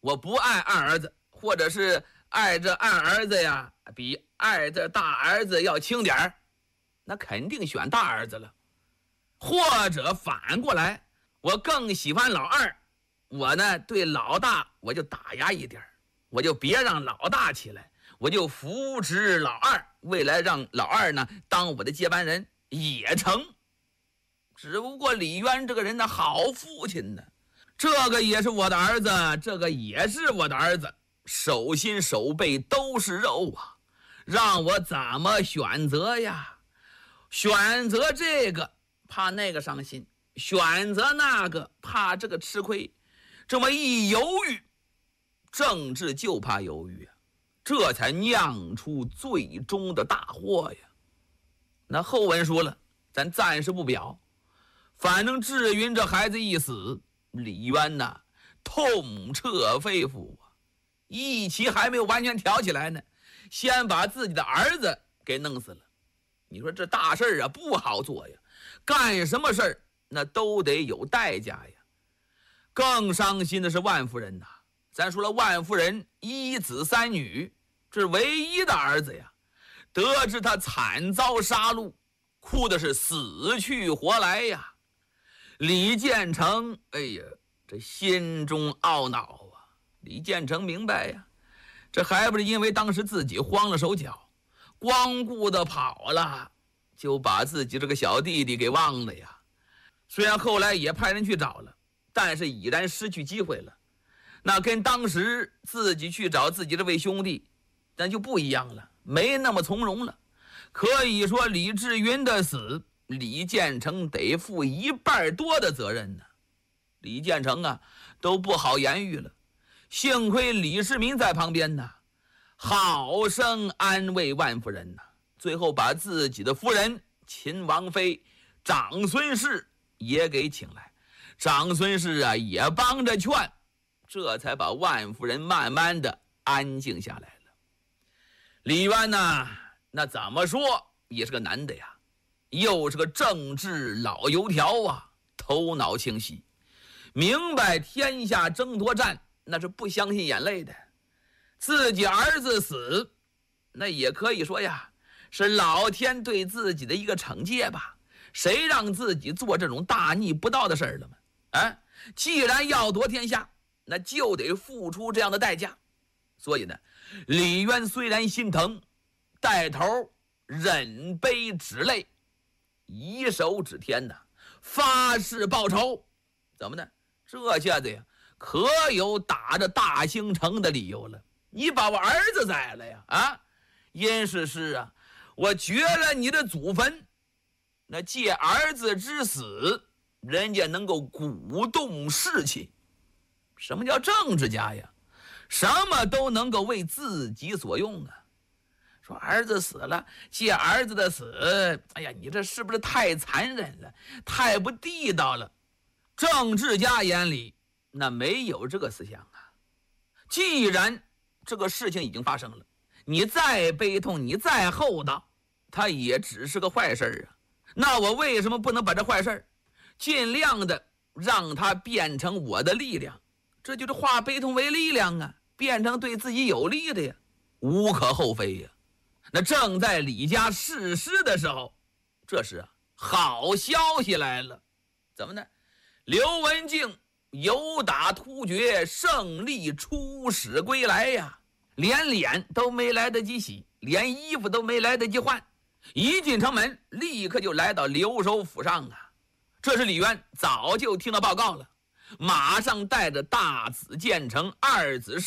我不爱二儿子，或者是爱这二儿子呀比爱这大儿子要轻点儿，那肯定选大儿子了。或者反过来，我更喜欢老二，我呢对老大我就打压一点，我就别让老大起来，我就扶持老二，未来让老二呢当我的接班人也成。只不过李渊这个人呢，好父亲呢，这个也是我的儿子，这个也是我的儿子，手心手背都是肉啊，让我怎么选择呀？选择这个怕那个伤心，选择那个怕这个吃亏，这么一犹豫，政治就怕犹豫啊，这才酿出最终的大祸呀。那后文书了，咱暂时不表，反正智云这孩子一死，李渊呐痛彻肺腑啊，义气还没有完全挑起来呢，先把自己的儿子给弄死了。你说这大事啊不好做呀，干什么事儿那都得有代价呀。更伤心的是万夫人呐，咱说了，万夫人一子三女，这是唯一的儿子呀，得知他惨遭杀戮，哭的是死去活来呀。李建成哎呀，这心中懊恼啊。李建成明白呀，这还不是因为当时自己慌了手脚，光顾的跑了，就把自己这个小弟弟给忘了呀。虽然后来也派人去找了，但是已然失去机会了。那跟当时自己去找自己这位兄弟那就不一样了，没那么从容了。可以说李志云的死，李建成得负1半多的责任呢。李建成啊都不好言语了，幸亏李世民在旁边呢，好生安慰万夫人呢，最后把自己的夫人秦王妃长孙氏也给请来，长孙氏啊也帮着劝，这才把万夫人慢慢的安静下来了。李渊呢，那怎么说也是个男的呀，又是个政治老油条啊，头脑清晰，明白天下争夺战那是不相信眼泪的。自己儿子死，那也可以说呀是老天对自己的一个惩戒吧，谁让自己做这种大逆不道的事儿了吗？既然要夺天下，那就得付出这样的代价。所以呢，李渊虽然心疼，带头忍悲止泪，以手指天呐，发誓报仇。怎么呢？这下子呀可有打着大兴城的理由了。你把我儿子宰了呀殷世师啊，我掘了你的祖坟，那借儿子之死，人家能够鼓动士气。什么叫政治家呀？什么都能够为自己所用啊。说儿子死了，借儿子的死，哎呀，你这是不是太残忍了，太不地道了？政治家眼里那没有这个思想啊。既然这个事情已经发生了，你再悲痛，你再厚道，它也只是个坏事啊。那我为什么不能把这坏事尽量的让它变成我的力量？这就是化悲痛为力量啊，变成对自己有利的呀，无可厚非呀。那正在李家誓师的时候，这时好消息来了。怎么呢？刘文静由打突厥胜利出使归来呀，连脸都没来得及洗，连衣服都没来得及换，一进城门立刻就来到留守府上啊。这是李渊早就听到报告了，马上带着大子建成、二子